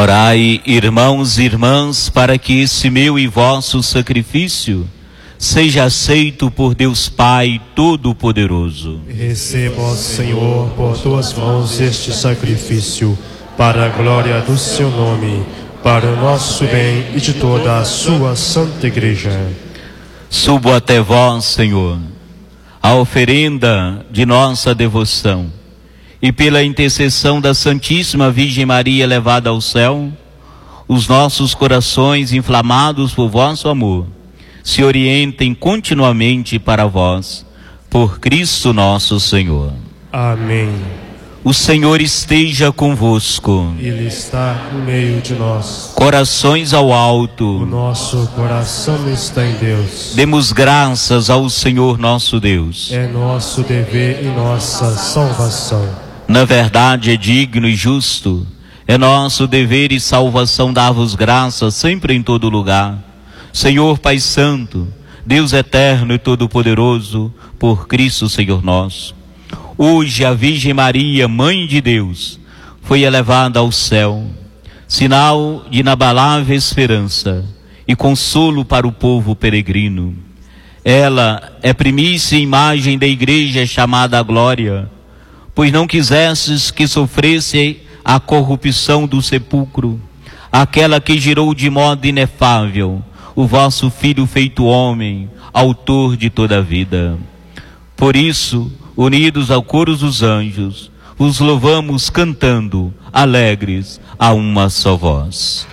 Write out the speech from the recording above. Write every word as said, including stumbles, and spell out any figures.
Orai, irmãos e irmãs, para que esse meu e vosso sacrifício seja aceito por Deus Pai Todo-Poderoso. Receba, ó Senhor, por tuas mãos este sacrifício, para a glória do seu nome, para o nosso bem e de toda a sua santa Igreja. Subo até vós, Senhor, a oferenda de nossa devoção, e pela intercessão da Santíssima Virgem Maria levada ao céu, os nossos corações inflamados por vosso amor se orientem continuamente para vós, por Cristo nosso Senhor. Amém. O Senhor esteja convosco. Ele está no meio de nós. Corações ao alto. O nosso coração está em Deus. Demos graças ao Senhor nosso Deus. É nosso dever e nossa salvação. Na verdade é digno e justo, é nosso dever e salvação dar-vos graças sempre em todo lugar, Senhor Pai Santo, Deus eterno e todo-poderoso, por Cristo Senhor nosso. Hoje a Virgem Maria, Mãe de Deus, foi elevada ao céu, sinal de inabalável esperança e consolo para o povo peregrino. Ela é primícia e imagem da Igreja chamada à glória, pois não quisestes que sofresse a corrupção do sepulcro, aquela que gerou de modo inefável o vosso Filho feito homem, autor de toda a vida. Por isso, unidos ao coro dos anjos, os louvamos cantando, alegres, a uma só voz.